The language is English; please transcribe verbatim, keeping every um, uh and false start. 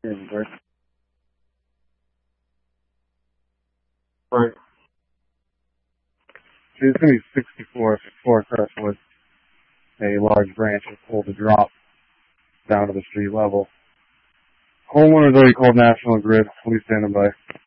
Right. Right. See, it's going to be sixty-four if four Crestwood, a large branch was pulled to drop down to the street level. Homeowner's already called National Grid. Please stand by.